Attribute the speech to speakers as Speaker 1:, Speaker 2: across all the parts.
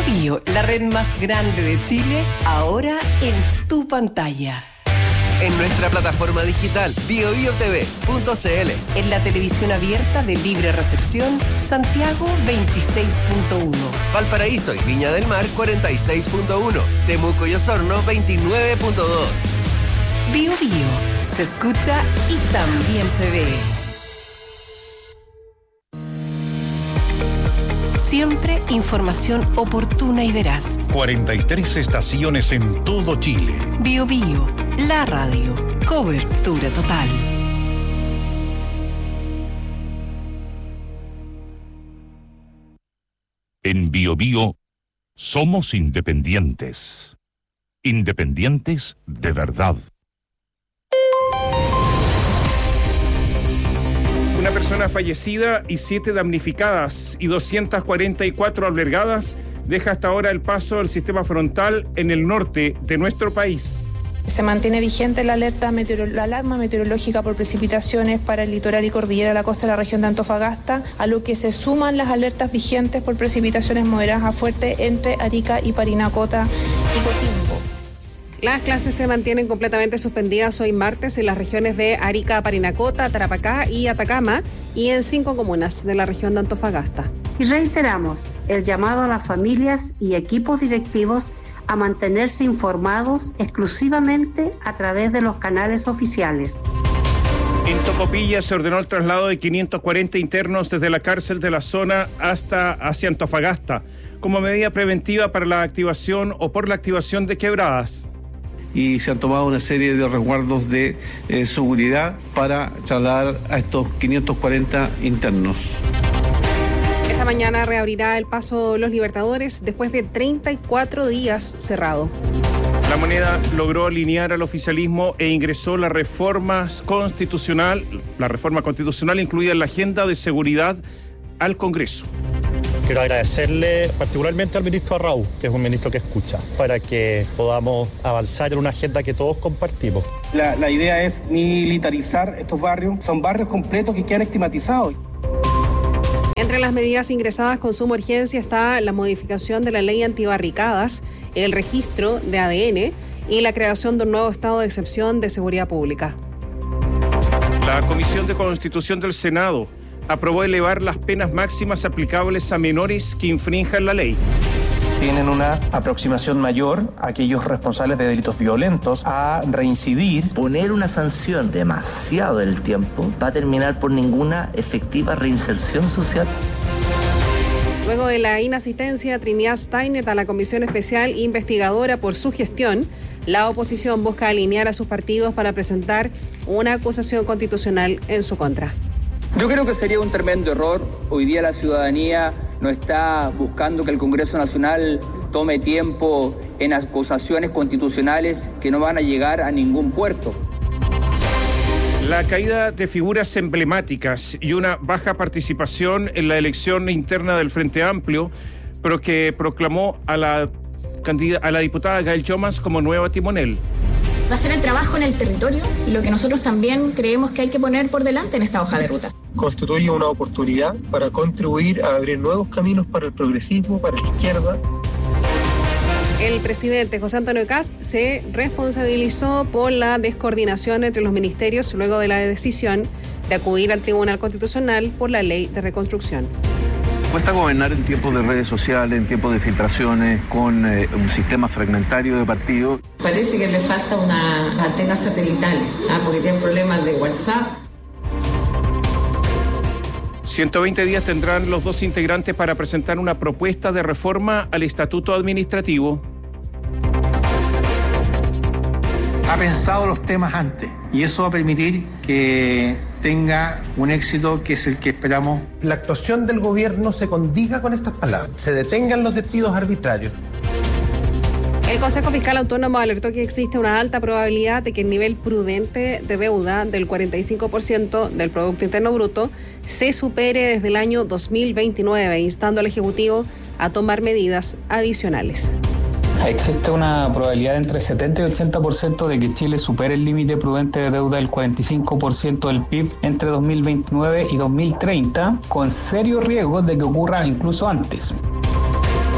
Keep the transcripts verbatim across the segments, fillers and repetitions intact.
Speaker 1: Bio, la red más grande de Chile, ahora en tu pantalla.
Speaker 2: En nuestra plataforma digital bio bio t v punto c l.
Speaker 1: En la televisión abierta de libre recepción, Santiago veintiséis punto uno.
Speaker 2: Valparaíso y Viña del Mar cuarenta y seis punto uno. Temuco y Osorno veintinueve punto dos.
Speaker 1: Bio Bio, se escucha y también se ve. Siempre información oportuna y veraz.
Speaker 3: cuarenta y tres estaciones en todo Chile.
Speaker 1: Bio Bio, la radio. Cobertura total.
Speaker 3: En Bio Bio somos independientes. Independientes de verdad.
Speaker 4: Una persona fallecida y siete damnificadas y doscientas cuarenta y cuatro albergadas deja hasta ahora el paso del sistema frontal en el norte de nuestro país.
Speaker 5: Se mantiene vigente la alerta meteoro- la alarma meteorológica por precipitaciones para el litoral y cordillera de la costa de la región de Antofagasta, a lo que se suman las alertas vigentes por precipitaciones moderadas a fuertes entre Arica y Parinacota y Coquimbo.
Speaker 6: Las clases se mantienen completamente suspendidas hoy martes en las regiones de Arica, Parinacota, Tarapacá y Atacama y en cinco comunas de la región de Antofagasta.
Speaker 7: Y reiteramos el llamado a las familias y equipos directivos a mantenerse informados exclusivamente a través de los canales oficiales.
Speaker 4: En Tocopilla se ordenó el traslado de quinientos cuarenta internos desde la cárcel de la zona hasta hacia Antofagasta, como medida preventiva para la activación o por la activación de quebradas.
Speaker 8: Y se han tomado una serie de resguardos de eh, seguridad para trasladar a estos quinientos cuarenta internos.
Speaker 6: Esta mañana reabrirá el paso Los Libertadores después de treinta y cuatro días cerrado.
Speaker 4: La Moneda logró alinear al oficialismo e ingresó la reforma constitucional, la reforma constitucional incluida en la agenda de seguridad al Congreso.
Speaker 9: Quiero agradecerle particularmente al ministro Arrau, que es un ministro que escucha, para que podamos avanzar en una agenda que todos compartimos.
Speaker 10: La, la idea es militarizar estos barrios. Son barrios completos que quedan estigmatizados.
Speaker 6: Entre las medidas ingresadas con suma urgencia está la modificación de la ley antibarricadas, el registro de A D N y la creación de un nuevo estado de excepción de seguridad pública.
Speaker 4: La Comisión de Constitución del Senado aprobó elevar las penas máximas aplicables a menores que infrinjan la ley.
Speaker 11: Tienen una aproximación mayor a aquellos responsables de delitos violentos a reincidir.
Speaker 12: Poner una sanción demasiado del tiempo va a terminar por ninguna efectiva reinserción social.
Speaker 6: Luego de la inasistencia Trinidad Steiner a la Comisión Especial Investigadora por su gestión, la oposición busca alinear a sus partidos para presentar una acusación constitucional en su contra.
Speaker 13: Yo creo que sería un tremendo error. Hoy día la ciudadanía no está buscando que el Congreso Nacional tome tiempo en acusaciones constitucionales que no van a llegar a ningún puerto.
Speaker 4: La caída de figuras emblemáticas y una baja participación en la elección interna del Frente Amplio, pero que proclamó a la, a la diputada Gail Yomas como nueva timonel.
Speaker 14: Va a ser el trabajo en el territorio, lo que nosotros también creemos que hay que poner por delante en esta hoja de ruta.
Speaker 15: Constituye una oportunidad para contribuir a abrir nuevos caminos para el progresismo, para la izquierda.
Speaker 6: El presidente José Antonio Kast se responsabilizó por la descoordinación entre los ministerios luego de la decisión de acudir al Tribunal Constitucional por la Ley de Reconstrucción.
Speaker 16: Cuesta gobernar en tiempos de redes sociales, en tiempos de filtraciones, con eh, un sistema fragmentario de partidos.
Speaker 17: Parece que le falta una antena satelital, ¿ah? Porque tienen problemas de WhatsApp.
Speaker 4: ciento veinte días tendrán los dos integrantes para presentar una propuesta de reforma al estatuto administrativo.
Speaker 18: Ha pensado los temas antes y eso va a permitir que tenga un éxito que es el que esperamos.
Speaker 19: La actuación del gobierno se condiga con estas palabras, se detengan los despidos arbitrarios.
Speaker 6: El Consejo Fiscal Autónomo alertó que existe una alta probabilidad de que el nivel prudente de deuda del cuarenta y cinco por ciento del Producto Interno Bruto se supere desde el año dos mil veintinueve, instando al Ejecutivo a tomar medidas adicionales.
Speaker 20: Existe una probabilidad de entre setenta y ochenta por ciento de que Chile supere el límite prudente de deuda del cuarenta y cinco por ciento del P I B entre dos mil veintinueve y dos mil treinta, con serios riesgos de que ocurra incluso antes.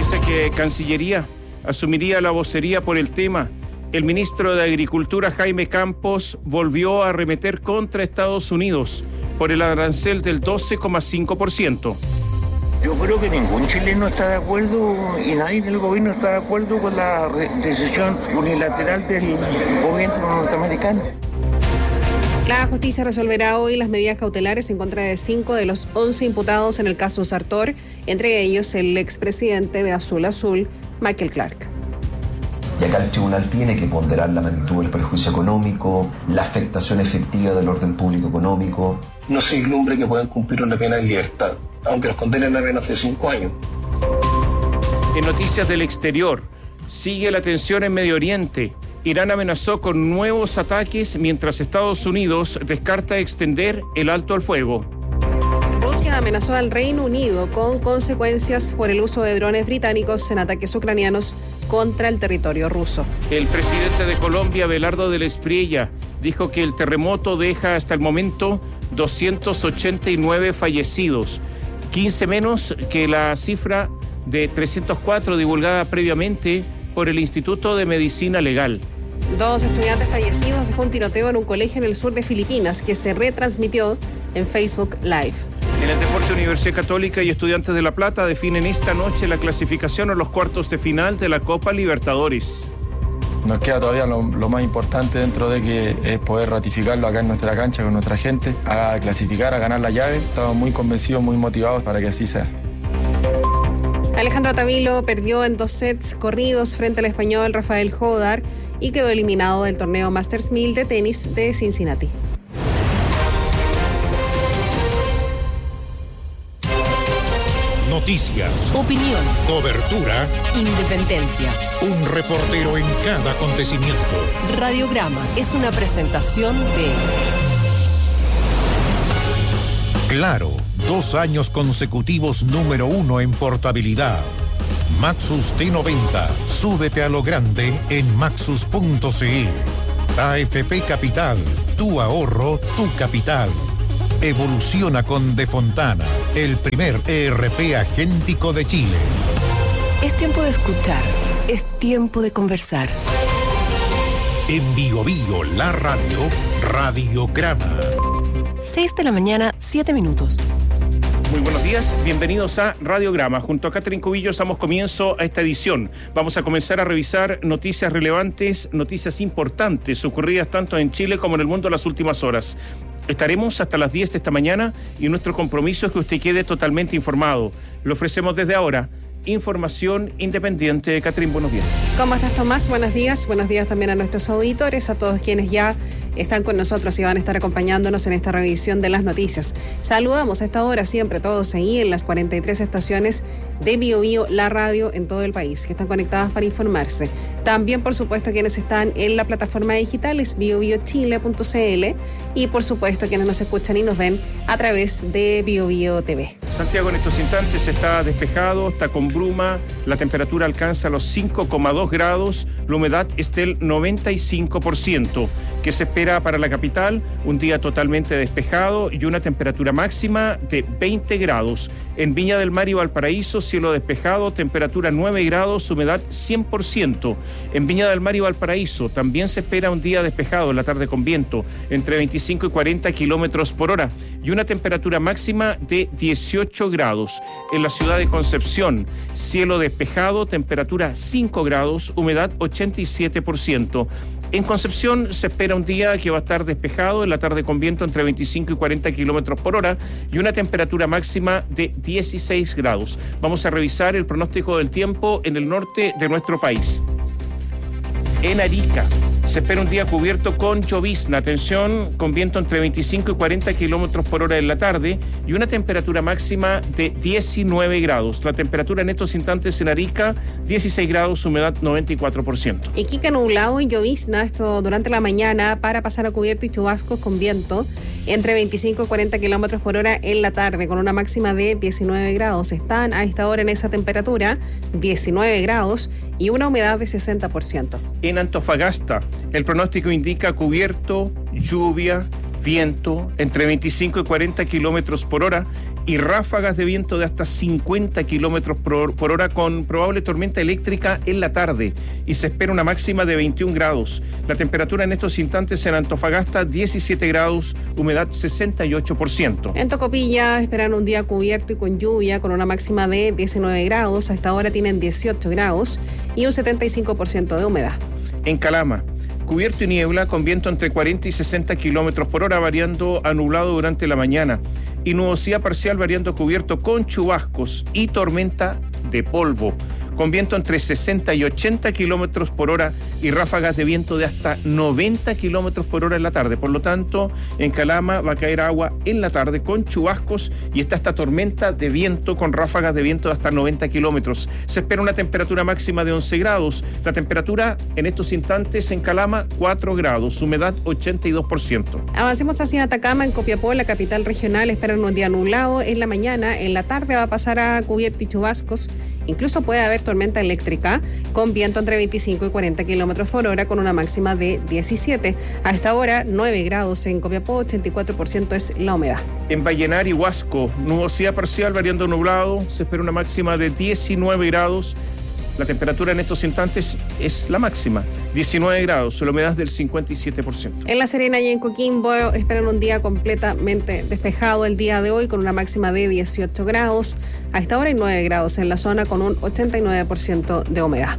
Speaker 4: Parece que Cancillería asumiría la vocería por el tema. El ministro de Agricultura, Jaime Campos, volvió a arremeter contra Estados Unidos por el arancel del doce coma cinco por ciento.
Speaker 21: Yo creo que ningún chileno está de acuerdo y nadie del gobierno está de acuerdo con la decisión unilateral del gobierno norteamericano.
Speaker 6: La justicia resolverá hoy las medidas cautelares en contra de cinco de los once imputados en el caso Sartor, entre ellos el expresidente de Azul Azul, Michael Clark.
Speaker 22: Y acá el tribunal tiene que ponderar la magnitud del perjuicio económico, la afectación efectiva del orden público económico.
Speaker 23: No se vislumbre que puedan cumplir una pena en libertad, aunque los condenen a menos de cinco años.
Speaker 4: En noticias del exterior, sigue la tensión en Medio Oriente. Irán amenazó con nuevos ataques mientras Estados Unidos descarta extender el alto al fuego.
Speaker 6: Rusia amenazó al Reino Unido con consecuencias por el uso de drones británicos en ataques ucranianos contra el territorio ruso.
Speaker 4: El presidente de Colombia, Abelardo del Espriella, dijo que el terremoto deja hasta el momento doscientos ochenta y nueve fallecidos, quince menos que la cifra de trescientos cuatro divulgada previamente por el Instituto de Medicina Legal.
Speaker 6: Dos estudiantes fallecidos dejó un tiroteo en un colegio en el sur de Filipinas que se retransmitió en Facebook Live.
Speaker 4: En el deporte, Universidad Católica y Estudiantes de La Plata definen esta noche la clasificación a los cuartos de final de la Copa Libertadores.
Speaker 24: Nos queda todavía lo, lo más importante dentro de que es poder ratificarlo acá en nuestra cancha con nuestra gente, a clasificar, a ganar la llave. Estamos muy convencidos, muy motivados para que así sea.
Speaker 6: Alejandro Tavilo perdió en dos sets corridos frente al español Rafael Jodar y quedó eliminado del torneo Masters mil de tenis de Cincinnati.
Speaker 3: Noticias,
Speaker 1: opinión,
Speaker 3: cobertura,
Speaker 1: independencia.
Speaker 3: Un reportero en cada acontecimiento.
Speaker 1: Radiograma es una presentación de
Speaker 3: Claro, dos años consecutivos número uno en portabilidad. Maxus T noventa, súbete a lo grande en maxus punto cl. A F P Capital, tu ahorro, tu capital. Evoluciona con De Fontana, el primer E R P agéntico de Chile.
Speaker 1: Es tiempo de escuchar, es tiempo de conversar.
Speaker 3: En Bio Bio, la radio, Radiograma.
Speaker 1: seis de la mañana, siete minutos.
Speaker 4: Muy buenos días, bienvenidos a Radiograma. Junto a Catherine Cubillos damos comienzo a esta edición. Vamos a comenzar a revisar noticias relevantes, noticias importantes ocurridas tanto en Chile como en el mundo en las últimas horas. Estaremos hasta las diez de esta mañana y nuestro compromiso es que usted quede totalmente informado. Lo ofrecemos desde ahora. Información independiente. Catherine, buenos días.
Speaker 6: ¿Cómo estás, Tomás? Buenos días. Buenos días también a nuestros auditores, a todos quienes ya están con nosotros y van a estar acompañándonos en esta revisión de las noticias. Saludamos a esta hora siempre todos ahí en las cuarenta y tres estaciones de Bio Bio, la radio en todo el país, que están conectadas para informarse. También, por supuesto, quienes están en la plataforma digital es bio bio chile punto cl y, por supuesto, quienes nos escuchan y nos ven a través de Bio Bio T V.
Speaker 4: Santiago en estos instantes está despejado, está con bruma, la temperatura alcanza los cinco coma dos grados, la humedad es del noventa y cinco por ciento. ¿Qué se espera para la capital? Un día totalmente despejado y una temperatura máxima de veinte grados. En Viña del Mar y Valparaíso, cielo despejado, temperatura nueve grados, humedad cien por ciento. En Viña del Mar y Valparaíso también se espera un día despejado en la tarde con viento, entre veinticinco y cuarenta kilómetros por hora, y una temperatura máxima de dieciocho grados. En la ciudad de Concepción, cielo despejado, temperatura cinco grados, humedad ochenta y siete por ciento. En Concepción se espera un día que va a estar despejado, en la tarde con viento entre veinticinco y cuarenta kilómetros por hora y una temperatura máxima de dieciséis grados. Vamos a revisar el pronóstico del tiempo en el norte de nuestro país. En Arica se espera un día cubierto con llovizna, atención, con viento entre veinticinco y cuarenta kilómetros por hora en la tarde y una temperatura máxima de diecinueve grados. La temperatura en estos instantes en Arica, dieciséis grados, humedad noventa y cuatro por ciento.
Speaker 6: Iquique nublado y llovizna, esto durante la mañana para pasar a cubierto y chubascos con viento entre veinticinco y cuarenta kilómetros por hora en la tarde, con una máxima de diecinueve grados. Están a esta hora en esa temperatura, diecinueve grados y una humedad de sesenta por ciento.
Speaker 4: En Antofagasta, el pronóstico indica cubierto, lluvia, viento entre veinticinco y cuarenta kilómetros por hora y ráfagas de viento de hasta cincuenta kilómetros por hora con probable tormenta eléctrica en la tarde y se espera una máxima de veintiún grados. La temperatura en estos instantes en Antofagasta diecisiete grados, humedad sesenta y ocho por ciento.
Speaker 6: En Tocopilla esperan un día cubierto y con lluvia con una máxima de diecinueve grados, hasta ahora tienen dieciocho grados y un setenta y cinco por ciento de humedad.
Speaker 4: En Calama, cubierto y niebla con viento entre cuarenta y sesenta kilómetros por hora, variando a nublado durante la mañana. Y nubosidad parcial variando cubierto con chubascos y tormenta de polvo, con viento entre sesenta y ochenta kilómetros por hora y ráfagas de viento de hasta noventa kilómetros por hora en la tarde. Por lo tanto, en Calama va a caer agua en la tarde con chubascos y está esta tormenta de viento con ráfagas de viento de hasta noventa kilómetros. Se espera una temperatura máxima de once grados. La temperatura en estos instantes en Calama, cuatro grados, humedad ochenta y dos por ciento.
Speaker 6: Avancemos hacia Atacama. En Copiapó, la capital regional, esperan un día nublado en la mañana. En la tarde va a pasar a cubierto y chubascos. Incluso puede haber tormenta eléctrica con viento entre veinticinco y cuarenta kilómetros por hora con una máxima de diecisiete. A esta hora, nueve grados en Copiapó, ochenta y cuatro por ciento es la humedad.
Speaker 4: En Vallenar y Huasco, nubosidad parcial variando nublado, se espera una máxima de diecinueve grados. La temperatura en estos instantes es la máxima, diecinueve grados, la humedad del cincuenta y siete por ciento.
Speaker 6: En La Serena y en Coquimbo esperan un día completamente despejado el día de hoy con una máxima de dieciocho grados. A esta hora hay nueve grados en la zona con un ochenta y nueve por ciento de humedad.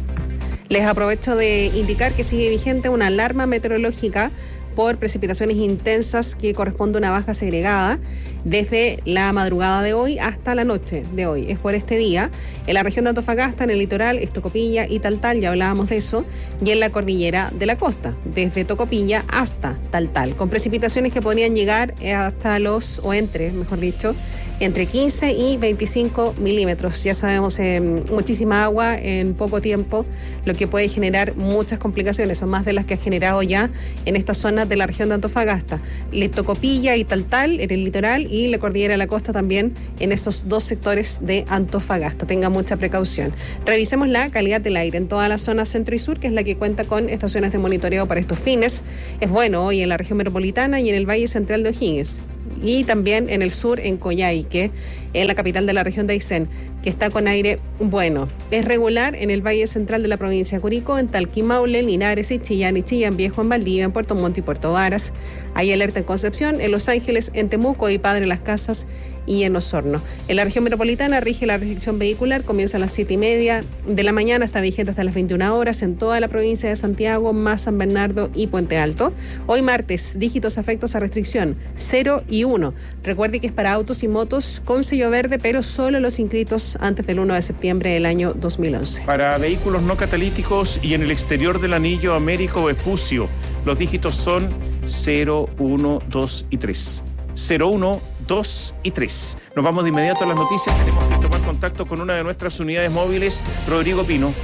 Speaker 6: Les aprovecho de indicar que sigue vigente una alarma meteorológica por precipitaciones intensas que corresponde a una baja segregada desde la madrugada de hoy hasta la noche de hoy. Es por este día en la región de Antofagasta, en el litoral, es Tocopilla y Taltal, ya hablábamos de eso, y en la cordillera de la costa, desde Tocopilla hasta Taltal, con precipitaciones que podrían llegar hasta los, o entre, mejor dicho, entre quince y veinticinco milímetros. Ya sabemos, eh, muchísima agua en poco tiempo, lo que puede generar muchas complicaciones, son más de las que ha generado ya en estas zonas de la región de Antofagasta. Le Tocopilla y Taltal en el litoral y la cordillera de la costa también en esos dos sectores de Antofagasta. Tenga mucha precaución. Revisemos la calidad del aire en toda la zona centro y sur, que es la que cuenta con estaciones de monitoreo para estos fines. Es bueno hoy en la región metropolitana y en el Valle Central de O'Higgins. Y también en el sur, en Coyhaique, en la capital de la región de Aysén, que está con aire bueno. Es regular en el Valle Central de la provincia de Curicó, en Talquí, Maule, Linares y Chillán, y Chillán Viejo, en Valdivia, en Puerto Montt y Puerto Varas. Hay alerta en Concepción, en Los Ángeles, en Temuco y Padre Las Casas y en Osorno. En la región metropolitana rige la restricción vehicular, comienza a las siete y media de la mañana, está vigente hasta las veintiuna horas en toda la provincia de Santiago, más San Bernardo y Puente Alto. Hoy martes, dígitos afectos a restricción cero y uno. Recuerde que es para autos y motos con sello verde, pero solo los inscritos antes del uno de septiembre del año dos mil once.
Speaker 4: Para vehículos no catalíticos y en el exterior del anillo Américo Vespucio, los dígitos son cero, uno, dos y tres. cero, uno, dos y tres. Nos vamos de inmediato a las noticias. Tenemos que tomar contacto con una de nuestras unidades móviles, Rodrigo Pino.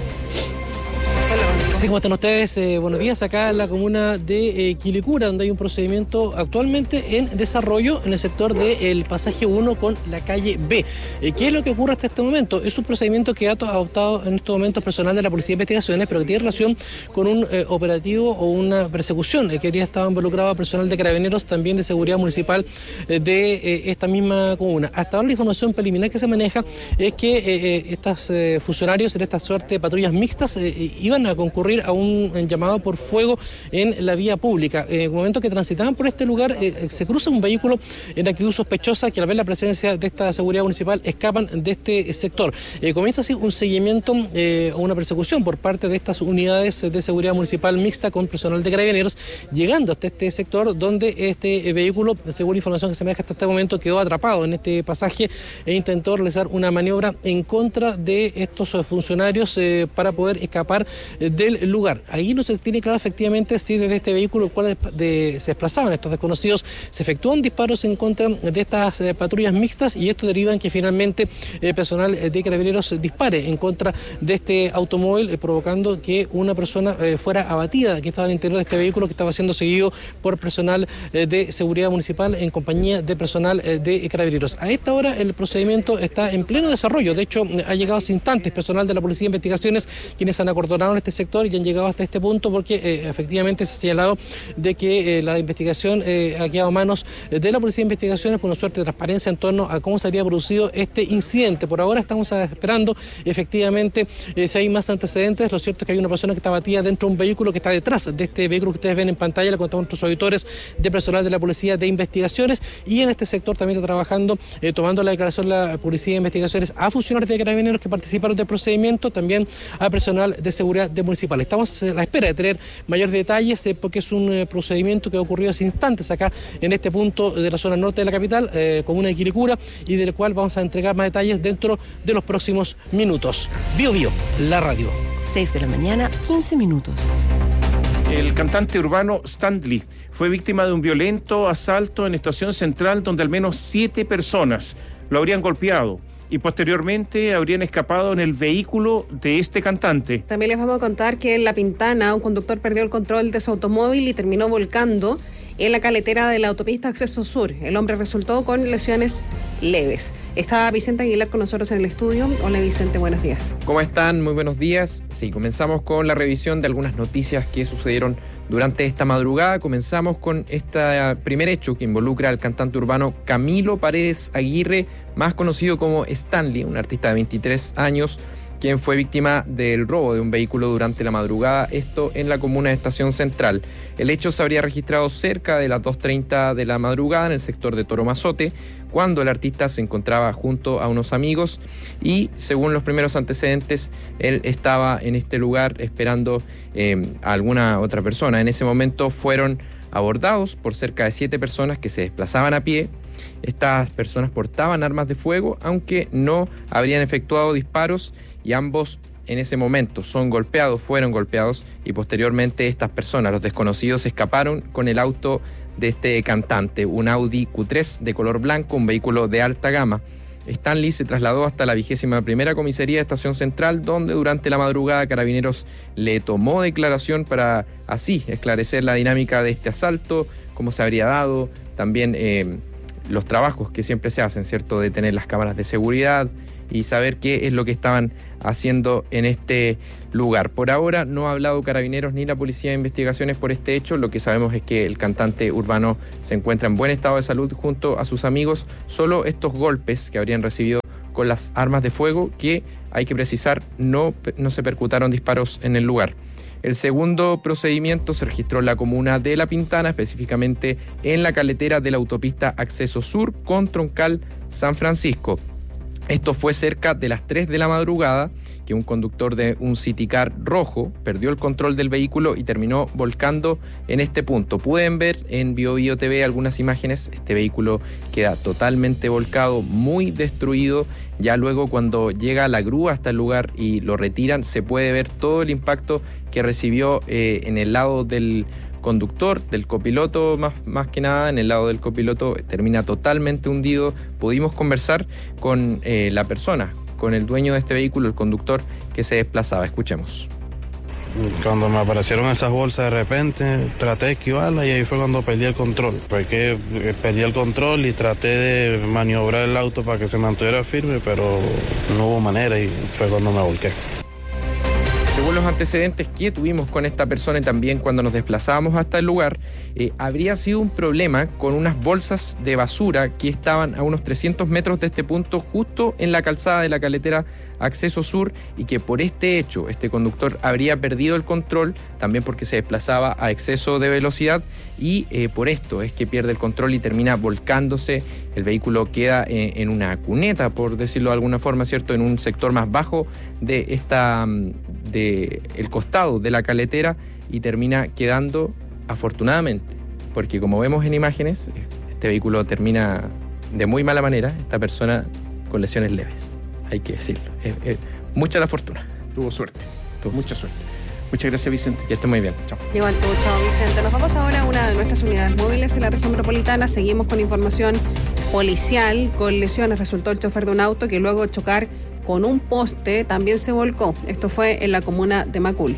Speaker 2: Así como están ustedes, eh, buenos días, acá en la comuna de eh, Quilicura, donde hay un procedimiento actualmente en desarrollo en el sector del pasaje uno con la calle B. Eh, ¿Qué es lo que ocurre hasta este momento? Es un procedimiento que ha adoptado en estos momentos personal de la Policía de Investigaciones, pero que tiene relación con un eh, operativo o una persecución eh, que habría estado involucrado a personal de Carabineros, también de Seguridad Municipal eh, de eh, esta misma comuna. Hasta ahora la información preliminar que se maneja es que eh, estos eh, funcionarios en esta suerte de patrullas mixtas eh, iban a concurrir a un llamado por fuego en la vía pública. En el momento que transitaban por este lugar, eh, se cruza un vehículo en actitud sospechosa que al ver la presencia de esta seguridad municipal escapan de este sector. Eh, comienza así un seguimiento eh, o una persecución por parte de estas unidades de seguridad municipal mixta con personal de Carabineros, llegando hasta este sector donde este vehículo, según información que se maneja hasta este momento, quedó atrapado en este pasaje e intentó realizar una maniobra en contra de estos funcionarios eh, para poder escapar eh, del lugar. Ahí no se tiene claro efectivamente si desde este vehículo el cual de, se desplazaban estos desconocidos se efectúan disparos en contra de estas eh, patrullas mixtas, y esto deriva en que finalmente el eh, personal de Carabineros dispare en contra de este automóvil, eh, provocando que una persona eh, fuera abatida que estaba al interior de este vehículo, que estaba siendo seguido por personal eh, de seguridad municipal en compañía de personal eh, de Carabineros. A esta hora el procedimiento está en pleno desarrollo. De hecho, ha llegado hace instantes personal de la Policía de Investigaciones, quienes han acordonado en este sector y han llegado hasta este punto porque eh, efectivamente se ha señalado de que eh, la investigación eh, ha quedado a manos de la Policía de Investigaciones por una suerte de transparencia en torno a cómo se habría producido este incidente. Por ahora estamos esperando efectivamente eh, si hay más antecedentes. Lo cierto es que hay una persona que está batida dentro de un vehículo que está detrás de este vehículo que ustedes ven en pantalla, le contamos a nuestros auditores, de personal de la Policía de Investigaciones, y en este sector también está trabajando, eh, tomando la declaración la Policía de Investigaciones a funcionarios de Carabineros que participaron del procedimiento, también a personal de seguridad de municipal. Estamos a la espera de tener mayores detalles eh, porque es un eh, procedimiento que ha ocurrido hace instantes acá en este punto de la zona norte de la capital, eh, comuna de Quilicura, y del cual vamos a entregar más detalles dentro de los próximos minutos. Bio Bio, la radio.
Speaker 1: seis de la mañana, quince minutos.
Speaker 4: El cantante urbano Stanley fue víctima de un violento asalto en Estación Central donde al menos siete personas lo habrían golpeado y posteriormente habrían escapado en el vehículo de este cantante.
Speaker 6: También les vamos a contar que en La Pintana un conductor perdió el control de su automóvil y terminó volcando en la caletera de la autopista Acceso Sur. El hombre resultó con lesiones leves. Está Vicente Aguilar con nosotros en el estudio. Hola Vicente, buenos días.
Speaker 5: ¿Cómo están? Muy buenos días. Sí, comenzamos con la revisión de algunas noticias que sucedieron durante esta madrugada. Comenzamos con este primer hecho que involucra al cantante urbano Camilo Paredes Aguirre, más conocido como Stanley, un artista de veintitrés años, quien fue víctima del robo de un vehículo durante la madrugada, esto en la comuna de Estación Central. El hecho se habría registrado cerca de las dos treinta de la madrugada en el sector de Toromazote, cuando el artista se encontraba junto a unos amigos y, según los primeros antecedentes, él estaba en este lugar esperando eh, a alguna otra persona. En ese momento fueron abordados por cerca de siete personas que se desplazaban a pie. Estas personas portaban armas de fuego, aunque no habrían efectuado disparos, y ambos en ese momento son golpeados, fueron golpeados, y posteriormente estas personas, los desconocidos, escaparon con el auto de este cantante, un Audi Q tres de color blanco, un vehículo de alta gama. Stanley se trasladó hasta la vigésima primera comisaría de Estación Central, donde durante la madrugada Carabineros le tomó declaración para así esclarecer la dinámica de este asalto, cómo se habría dado, también eh, los trabajos que siempre se hacen, ¿cierto?, de tener las cámaras de seguridad y saber qué es lo que estaban haciendo en este lugar. Por ahora no ha hablado Carabineros ni la Policía de Investigaciones por este hecho. Lo que sabemos es que el cantante urbano se encuentra en buen estado de salud junto a sus amigos. Solo estos golpes que habrían recibido con las armas de fuego, que hay que precisar, no, no se percutaron disparos en el lugar. El segundo procedimiento se registró en la comuna de La Pintana, específicamente en la caletera de la autopista Acceso Sur con Troncal San Francisco. Esto fue cerca de las tres de la madrugada, que un conductor de un Citicar rojo perdió el control del vehículo y terminó volcando en este punto. Pueden ver en Bio Bio T V algunas imágenes. Este vehículo queda totalmente volcado, muy destruido. Ya luego, cuando llega la grúa hasta el lugar y lo retiran, se puede ver todo el impacto que recibió eh, en el lado del conductor, del copiloto, más, más que nada en el lado del copiloto, termina totalmente hundido. Pudimos conversar con eh, la persona, con el dueño de este vehículo, el conductor que se desplazaba. Escuchemos.
Speaker 7: Cuando me aparecieron esas bolsas de repente, traté de esquivarlas y ahí fue cuando perdí el control. Fue que perdí el control y traté de maniobrar el auto para que se mantuviera firme, pero no hubo manera y fue cuando me volqué.
Speaker 5: Según los antecedentes que tuvimos con esta persona y también cuando nos desplazábamos hasta el lugar, eh, habría sido un problema con unas bolsas de basura que estaban a unos trescientos metros de este punto, justo en la calzada de la caletera Acceso Sur, y que por este hecho este conductor habría perdido el control, también porque se desplazaba a exceso de velocidad, y eh, por esto es que pierde el control y termina volcándose. El vehículo queda eh, en una cuneta, por decirlo de alguna forma, ¿cierto?, en un sector más bajo de esta de el costado de la caletera, y termina quedando, afortunadamente, porque como vemos en imágenes, este vehículo termina de muy mala manera, esta persona con lesiones leves, hay que decirlo. Es, es mucha la fortuna.
Speaker 4: Tuvo suerte, tuvo mucha suerte. Muchas gracias, Vicente.
Speaker 5: Ya estoy muy bien. Chao.
Speaker 6: Igual tú, chao, Vicente. Nos vamos ahora a una de nuestras unidades móviles en la región metropolitana. Seguimos con información policial. Con lesiones resultó el chofer de un auto que luego de chocar con un poste también se volcó. Esto fue en la comuna de Macul.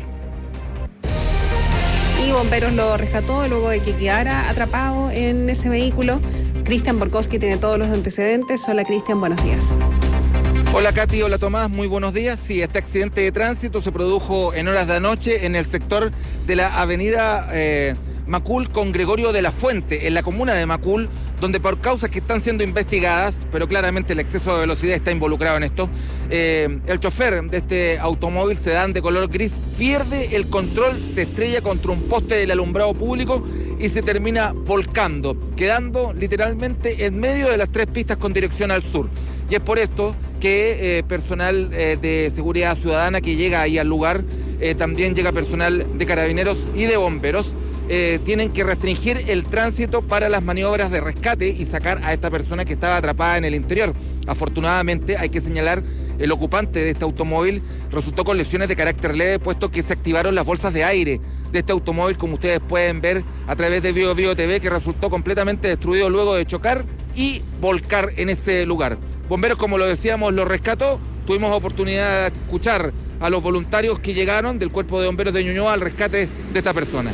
Speaker 6: Y bomberos lo rescató luego de que quedara atrapado en ese vehículo. Cristian Borkowski tiene todos los antecedentes. Hola, Cristian, buenos días.
Speaker 8: Hola Katy, hola Tomás, muy buenos días. Sí, este accidente de tránsito se produjo en horas de anoche en el sector de la avenida eh, Macul con Gregorio de la Fuente, en la comuna de Macul, donde por causas que están siendo investigadas, pero claramente el exceso de velocidad está involucrado en esto, eh, el chofer de este automóvil sedán de color gris pierde el control, se estrella contra un poste del alumbrado público y se termina volcando, quedando literalmente en medio de las tres pistas con dirección al sur. Y es por esto que eh, personal eh, de seguridad ciudadana que llega ahí al lugar, eh, también llega personal de carabineros y de bomberos, eh, tienen que restringir el tránsito para las maniobras de rescate y sacar a esta persona que estaba atrapada en el interior. Afortunadamente, hay que señalar, el ocupante de este automóvil resultó con lesiones de carácter leve, puesto que se activaron las bolsas de aire de este automóvil, como ustedes pueden ver a través de Bio Bio T V, que resultó completamente destruido luego de chocar y volcar en ese lugar. Bomberos, como lo decíamos, lo rescató. Tuvimos oportunidad de escuchar a los voluntarios que llegaron del Cuerpo de Bomberos de Ñuñoa al rescate de esta persona.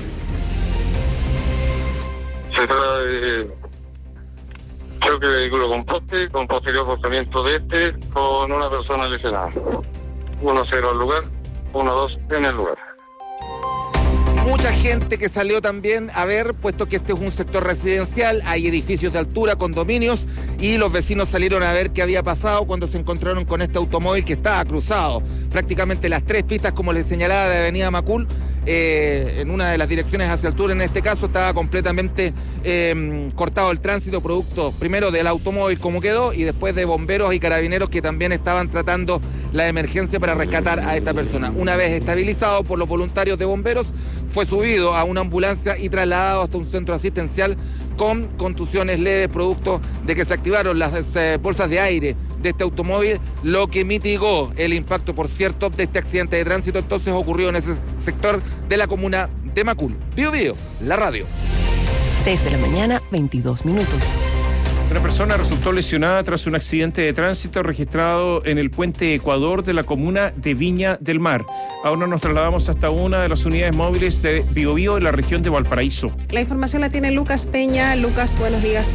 Speaker 9: Se trata de choque de vehículo con poste, con posterior rozamiento de este, con una persona lesionada. uno cero al lugar, uno dos en el lugar.
Speaker 8: Mucha gente que salió también a ver, puesto que este es un sector residencial, hay edificios de altura, condominios, y los vecinos salieron a ver qué había pasado cuando se encontraron con este automóvil que estaba cruzado. Prácticamente las tres pistas, como les señalaba, de Avenida Macul, eh, en una de las direcciones hacia el sur, en este caso, estaba completamente eh, cortado el tránsito, producto primero del automóvil como quedó, y después de bomberos y carabineros que también estaban tratando la emergencia para rescatar a esta persona. Una vez estabilizado por los voluntarios de bomberos, fue subido a una ambulancia y trasladado hasta un centro asistencial con contusiones leves, producto de que se activaron las eh, bolsas de aire de este automóvil, lo que mitigó el impacto, por cierto, de este accidente de tránsito. Entonces ocurrió en ese sector de la comuna de Macul. Bio Bio, la radio.
Speaker 1: seis de la mañana, veintidós minutos.
Speaker 4: Una persona resultó lesionada tras un accidente de tránsito registrado en el puente Ecuador de la comuna de Viña del Mar. Ahora nos trasladamos hasta una de las unidades móviles de Bio Bio en la región de Valparaíso.
Speaker 6: La información la tiene Lucas Peña. Lucas, buenos días.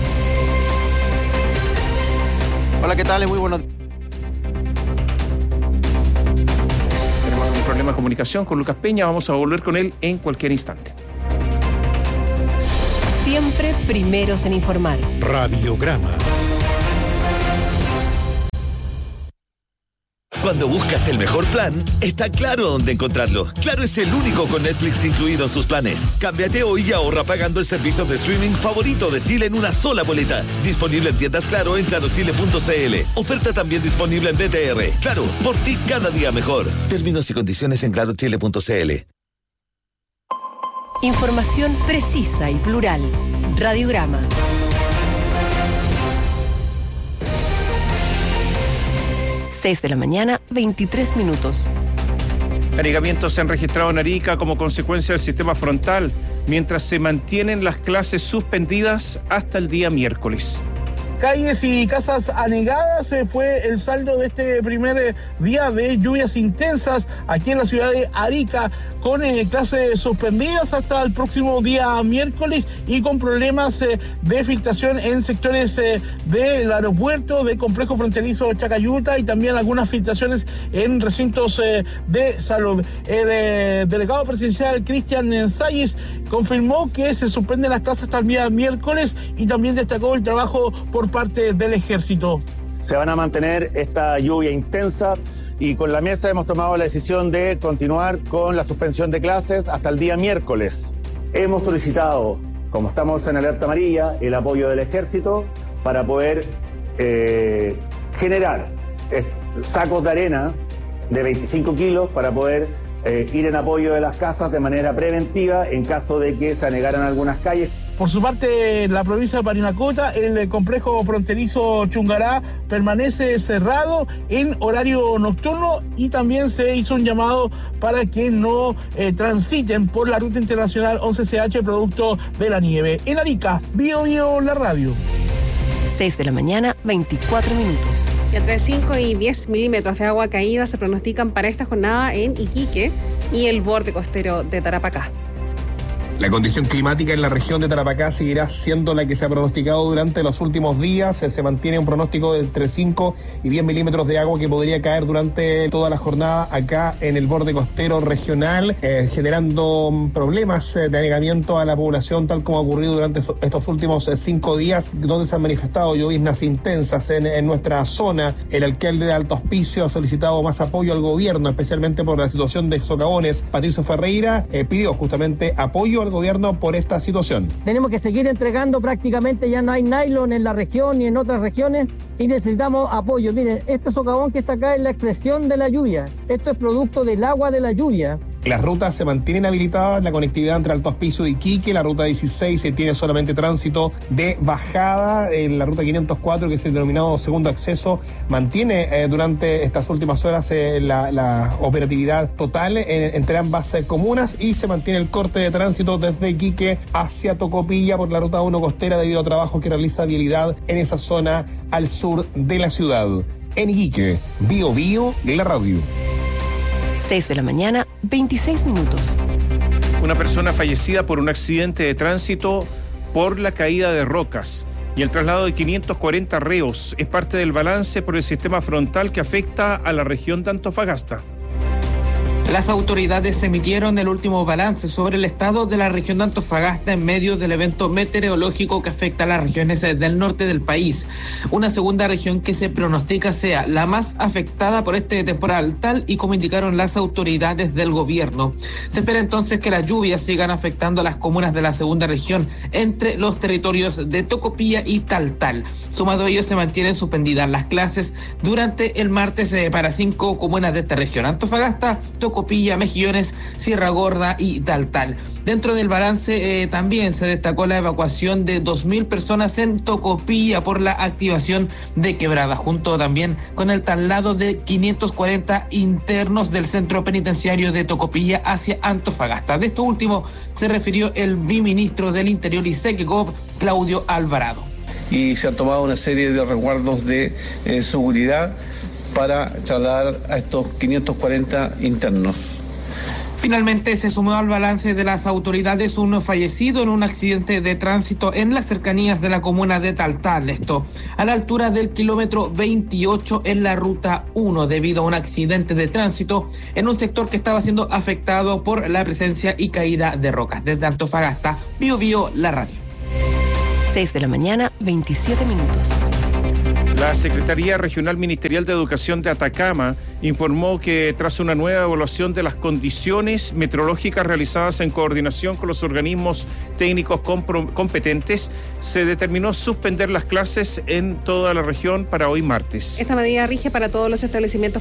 Speaker 10: Hola, ¿qué tal? Muy buenos días.
Speaker 4: Tenemos un problema de comunicación con Lucas Peña. Vamos a volver con él en cualquier instante.
Speaker 1: Siempre primeros en informar.
Speaker 3: Radiograma.
Speaker 11: Cuando buscas el mejor plan, está Claro dónde encontrarlo. Claro es el único con Netflix incluido en sus planes. Cámbiate hoy y ahorra pagando el servicio de streaming favorito de Chile en una sola boleta. Disponible en tiendas Claro en claro chile punto c l. Oferta también disponible en B T R. Claro, por ti cada día mejor. Términos y condiciones en claro chile punto c l.
Speaker 1: Información precisa y plural. Radiograma. seis de la mañana, veintitrés minutos.
Speaker 4: Anegamientos se han registrado en Arica como consecuencia del sistema frontal, mientras se mantienen las clases suspendidas hasta el día miércoles.
Speaker 25: Calles y casas anegadas eh, fue el saldo de este primer eh, día de lluvias intensas aquí en la ciudad de Arica, con eh, clases suspendidas hasta el próximo día miércoles y con problemas eh, de filtración en sectores eh, del aeropuerto, de complejo fronterizo Chacayuta, y también algunas filtraciones en recintos eh, de salud. El eh, delegado presidencial Cristian Salles confirmó que se suspenden las clases hasta el día miércoles y también destacó el trabajo por parte del ejército.
Speaker 26: Se van a mantener esta lluvia intensa y con la mesa hemos tomado la decisión de continuar con la suspensión de clases hasta el día miércoles. Hemos solicitado, como estamos en alerta amarilla, el apoyo del ejército para poder eh, generar sacos de arena de veinticinco kilos para poder eh, ir en apoyo de las casas de manera preventiva en caso de que se anegaran algunas calles.
Speaker 25: Por su parte, en la provincia de Parinacota, el complejo fronterizo Chungará permanece cerrado en horario nocturno y también se hizo un llamado para que no eh, transiten por la ruta internacional once C H producto de la nieve. En Arica, Bio Bio, la radio.
Speaker 1: seis de la mañana, veinticuatro minutos.
Speaker 6: Entre cinco y diez milímetros de agua caída se pronostican para esta jornada en Iquique y el borde costero de Tarapacá.
Speaker 12: La condición climática en la región de Tarapacá seguirá siendo la que se ha pronosticado durante los últimos días. Se mantiene un pronóstico de entre cinco y diez milímetros de agua que podría caer durante toda la jornada acá en el borde costero regional, eh, generando problemas de anegamiento a la población, tal como ha ocurrido durante estos últimos cinco días, donde se han manifestado lloviznas intensas en, en nuestra zona. El alcalde de Alto Hospicio ha solicitado más apoyo al gobierno, especialmente por la situación de socavones. Patricio Ferreira eh, pidió justamente apoyo al gobierno por esta situación.
Speaker 13: Tenemos que seguir entregando, prácticamente ya no hay nylon en la región ni en otras regiones y necesitamos apoyo. Miren, este socavón que está acá es la expresión de la lluvia. Esto es producto del agua de la lluvia.
Speaker 12: Las rutas se mantienen habilitadas, la conectividad entre Alto Hospicio y Iquique, la ruta dieciséis se tiene solamente tránsito de bajada, en la ruta quinientos cuatro, que es el denominado segundo acceso, mantiene eh, durante estas últimas horas eh, la, la operatividad total eh, entre ambas eh, comunas, y se mantiene el corte de tránsito desde Iquique hacia Tocopilla por la ruta uno costera debido a trabajo que realiza Vialidad en esa zona al sur de la ciudad. En Iquique, Bio Bio de la radio.
Speaker 1: seis de la mañana, veintiséis minutos.
Speaker 4: Una persona fallecida por un accidente de tránsito por la caída de rocas y el traslado de quinientos cuarenta reos es parte del balance por el sistema frontal que afecta a la región de Antofagasta.
Speaker 14: Las autoridades emitieron el último balance sobre el estado de la región de Antofagasta en medio del evento meteorológico que afecta a las regiones del norte del país. Una segunda región que se pronostica sea la más afectada por este temporal, tal y como indicaron las autoridades del gobierno. Se espera entonces que las lluvias sigan afectando a las comunas de la segunda región entre los territorios de Tocopilla y Taltal. Sumado a ello, se mantienen suspendidas las clases durante el martes eh, para cinco comunas de esta región: Antofagasta, Tocopilla, Copilla, Mejillones, Sierra Gorda y Taltal. Dentro del balance eh, también se destacó la evacuación de dos mil personas en Tocopilla por la activación de quebrada, junto también con el traslado de quinientos cuarenta internos del centro penitenciario de Tocopilla hacia Antofagasta. De esto último se refirió el viceministro del Interior y SECGOV, Claudio Alvarado.
Speaker 15: Y se han tomado una serie de resguardos de eh, seguridad para trasladar a estos quinientos cuarenta internos.
Speaker 14: Finalmente se sumó al balance de las autoridades un fallecido en un accidente de tránsito en las cercanías de la comuna de Taltal, esto a la altura del kilómetro veintiocho en la ruta uno, debido a un accidente de tránsito en un sector que estaba siendo afectado por la presencia y caída de rocas. Desde Antofagasta, Bio Bio, la radio.
Speaker 1: seis de la mañana, veintisiete minutos.
Speaker 4: La Secretaría Regional Ministerial de Educación de Atacama informó que tras una nueva evaluación de las condiciones meteorológicas realizadas en coordinación con los organismos técnicos competentes, se determinó suspender las clases en toda la región para hoy martes.
Speaker 6: Esta medida rige para todos los establecimientos